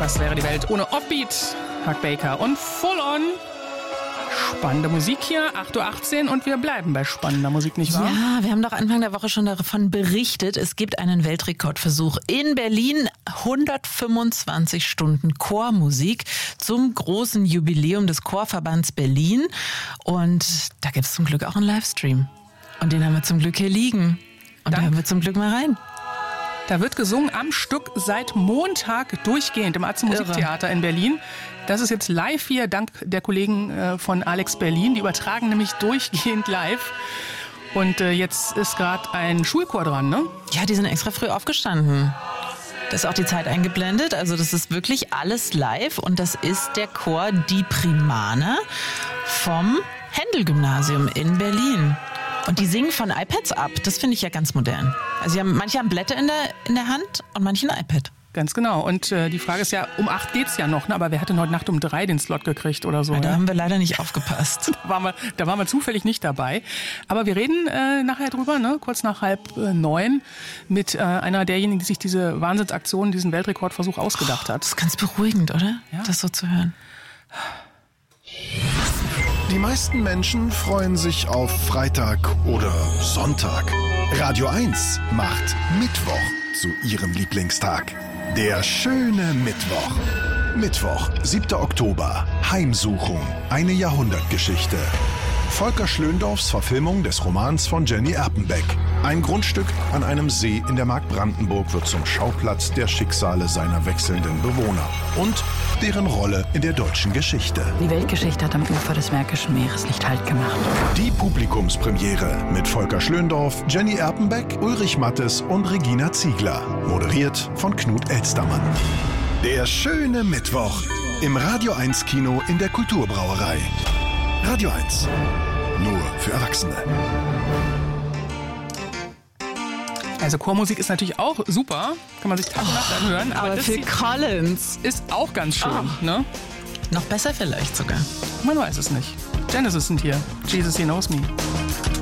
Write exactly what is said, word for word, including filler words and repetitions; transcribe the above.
Was wäre die Welt ohne Offbeat? Mark Baker und Full On. Spannende Musik hier, acht Uhr achtzehn und wir bleiben bei spannender Musik, nicht wahr? Ja, wir haben doch Anfang der Woche schon davon berichtet, es gibt einen Weltrekordversuch in Berlin, hundertfünfundzwanzig Stunden Chormusik zum großen Jubiläum des Chorverbands Berlin und da gibt es zum Glück auch einen Livestream und den haben wir zum Glück hier liegen und Dank. Da hören wir zum Glück mal rein. Da wird gesungen am Stück seit Montag durchgehend im Atze Musiktheater in Berlin. Das ist jetzt live hier, dank der Kollegen äh, von Alex Berlin. Die übertragen nämlich durchgehend live. Und äh, jetzt ist gerade ein Schulchor dran, ne? Ja, die sind extra früh aufgestanden. Da ist auch die Zeit eingeblendet. Also das ist wirklich alles live. Und das ist der Chor Die Primaner vom Händel-Gymnasium in Berlin. Und die singen von iPads ab. Das finde ich ja ganz modern. Also sie haben, manche haben Blätter in der, in der Hand und manche ein iPad. Ganz genau. Und äh, die Frage ist ja, um acht geht's ja noch, ne? Aber wer hat denn heute Nacht um drei den Slot gekriegt oder so? Ja, da ne? haben wir leider nicht aufgepasst. da, waren wir, da waren wir zufällig nicht dabei. Aber wir reden äh, nachher drüber, ne? Kurz nach halb äh, neun, mit äh, einer derjenigen, die sich diese Wahnsinnsaktion, diesen Weltrekordversuch ausgedacht hat. Das ist ganz beruhigend, oder? Ja. Das so zu hören. Die meisten Menschen freuen sich auf Freitag oder Sonntag. Radio eins macht Mittwoch zu ihrem Lieblingstag. Der schöne Mittwoch. Mittwoch, siebter Oktober. Heimsuchung. Eine Jahrhundertgeschichte. Volker Schlöndorffs Verfilmung des Romans von Jenny Erpenbeck. Ein Grundstück an einem See in der Mark Brandenburg wird zum Schauplatz der Schicksale seiner wechselnden Bewohner und deren Rolle in der deutschen Geschichte. Die Weltgeschichte hat am Ufer des Märkischen Meeres nicht Halt gemacht. Die Publikumspremiere mit Volker Schlöndorff, Jenny Erpenbeck, Ulrich Mattes und Regina Ziegler. Moderiert von Knut Elstermann. Der schöne Mittwoch im Radio eins Kino in der Kulturbrauerei. Radio eins. Nur für Erwachsene. Also Chormusik ist natürlich auch super. Kann man sich Tag und Nacht anhören. Aber, aber Phil Collins ist auch ganz schön. Oh. Ne? Noch besser vielleicht sogar. Man weiß es nicht. Genesis sind hier. Jesus, He Knows Me.